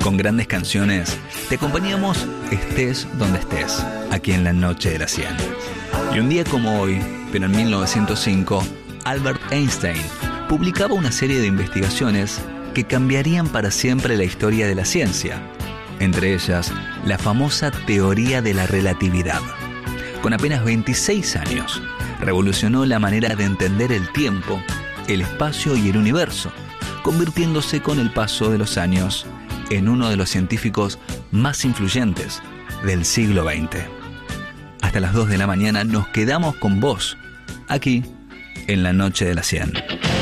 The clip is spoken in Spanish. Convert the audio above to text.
Con grandes canciones te acompañamos estés donde estés, aquí en la noche de las 100. Y un día como hoy, pero en 1905, Albert Einstein publicaba una serie de investigaciones que cambiarían para siempre la historia de la ciencia, entre ellas la famosa teoría de la relatividad. Con apenas 26 años, revolucionó la manera de entender el tiempo, el espacio y el universo, convirtiéndose con el paso de los años en uno de los científicos más influyentes del siglo XX. Hasta las 2 de la mañana nos quedamos con vos, aquí en la noche de las 100.